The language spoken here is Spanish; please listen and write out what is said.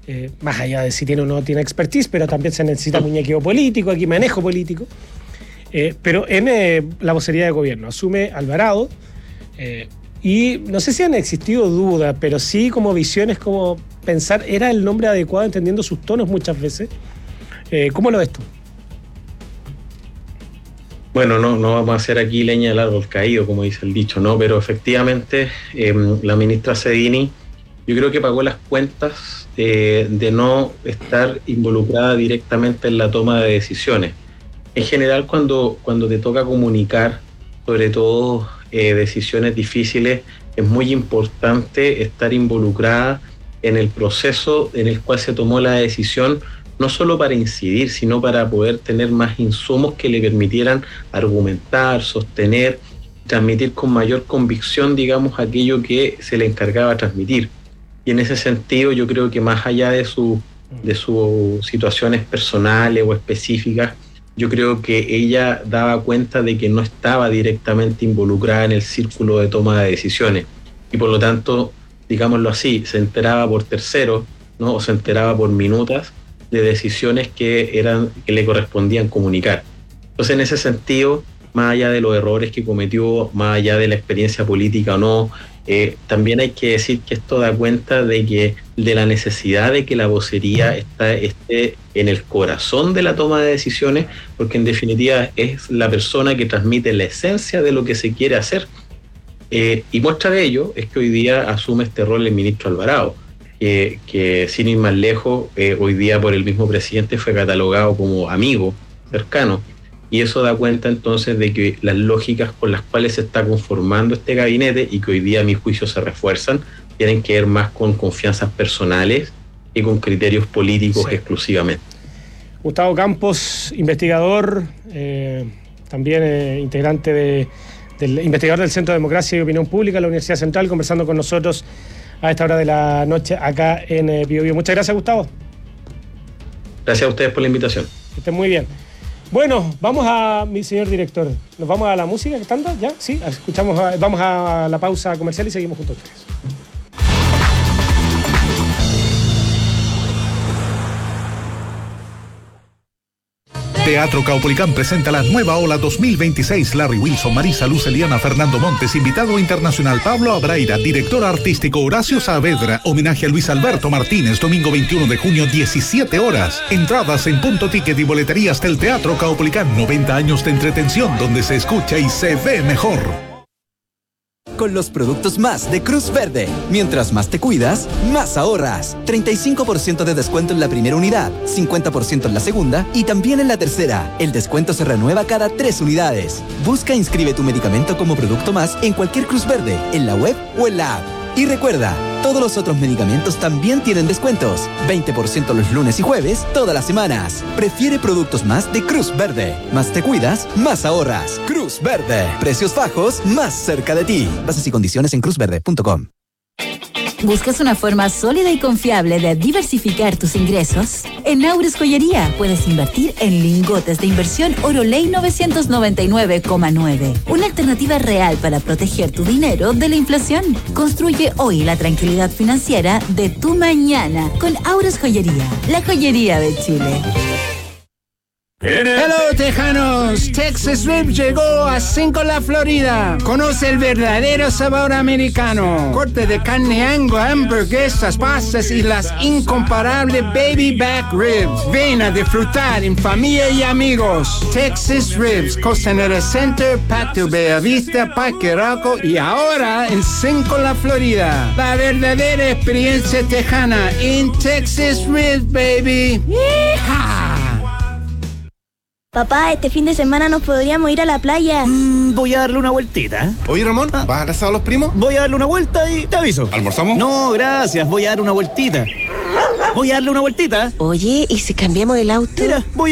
más allá de si tiene o no tiene expertise, pero también se necesita muñequeo político, aquí manejo político. Pero en la vocería de gobierno asume Alvarado, y no sé si han existido dudas, pero sí como visiones, como pensar, ¿era el nombre adecuado entendiendo sus tonos muchas veces? ¿Cómo lo ves tú? Bueno, no vamos a hacer aquí leña del árbol caído, como dice el dicho, ¿no? Pero efectivamente la ministra Sedini, yo creo que pagó las cuentas de no estar involucrada directamente en la toma de decisiones. En general, cuando te toca comunicar, sobre todo decisiones difíciles, es muy importante estar involucrada en el proceso en el cual se tomó la decisión, no solo para incidir, sino para poder tener más insumos que le permitieran argumentar, sostener, transmitir con mayor convicción, digamos, aquello que se le encargaba transmitir. Y en ese sentido, yo creo que más allá de sus situaciones personales o específicas, yo creo que ella daba cuenta de que no estaba directamente involucrada en el círculo de toma de decisiones. Y por lo tanto, digámoslo así, se enteraba por terceros, ¿no? O se enteraba por minutas de decisiones que le correspondían comunicar. Entonces, en ese sentido, más allá de los errores que cometió, más allá de la experiencia política o no, también hay que decir que esto da cuenta de la necesidad de que la vocería esté en el corazón de la toma de decisiones, porque en definitiva es la persona que transmite la esencia de lo que se quiere hacer. Y muestra de ello es que hoy día asume este rol el ministro Alvarado, que sin ir más lejos, hoy día por el mismo presidente fue catalogado como amigo cercano. Y eso da cuenta entonces de que las lógicas con las cuales se está conformando este gabinete, y que hoy día a mi juicio se refuerzan, tienen que ver más con confianzas personales y con criterios políticos exclusivamente. Gustavo Campos, investigador, también integrante del investigador del Centro de Democracia y Opinión Pública de la Universidad Central, conversando con nosotros a esta hora de la noche acá en Bio Bio. Muchas gracias, Gustavo. Gracias a ustedes por la invitación. Que estén muy bien. Bueno, vamos a, mi señor director, ¿nos vamos a la música? ¿Estando? ¿Ya? Sí, escuchamos, vamos a la pausa comercial y seguimos junto a ustedes. Teatro Caupolicán presenta la nueva ola 2026. Larry Wilson, Marisa Luz, Eliana, Fernando Montes, invitado internacional Pablo Abraira, director artístico Horacio Saavedra, homenaje a Luis Alberto Martínez, domingo 21 de junio, 17 horas. Entradas en Punto Ticket y boleterías del Teatro Caupolicán. 90 años de entretención donde se escucha y se ve mejor. Con los productos más de Cruz Verde. Mientras más te cuidas, más ahorras. 35% de descuento en la primera unidad, 50% en la segunda y también en la tercera. El descuento se renueva cada 3 unidades. Busca e inscribe tu medicamento como producto más en cualquier Cruz Verde, en la web o en la app. Y recuerda, todos los otros medicamentos también tienen descuentos. 20% los lunes y jueves, todas las semanas. Prefiere productos más de Cruz Verde. Más te cuidas, más ahorras. Cruz Verde. Precios bajos, más cerca de ti. Bases y condiciones en cruzverde.com. ¿Buscas una forma sólida y confiable de diversificar tus ingresos? En Naures Joyería puedes invertir en lingotes de inversión Oroley 999,9. Una alternativa real para proteger tu dinero de la inflación. Construye hoy la tranquilidad financiera de tu mañana con Aures Joyería, la joyería de Chile. Hello, tejanos. Texas Rib llegó a Cinco La Florida. Conoce el verdadero sabor americano. Corte de carne Angus, hamburguesas, pastas y las incomparables baby back ribs. Ven a disfrutar en familia y amigos. Texas Ribs, Costanera Center, Patio Bellavista, Parque Arauco y ahora en Cinco La Florida. La verdadera experiencia tejana en Texas Ribs, baby. ¡Yeehaw! Papá, este fin de semana nos podríamos ir a la playa. Voy a darle una vueltita. Oye, Ramón, ¿vas a abrazar a los primos? Voy a darle una vuelta y te aviso. ¿Almorzamos? No, gracias. Voy a dar una vueltita. Voy a darle una vueltita. Oye, ¿y si cambiamos el auto? Mira, voy